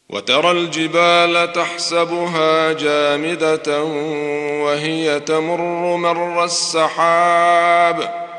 وترى الجبال تحسبها جامدة وهي تمر مر السحاب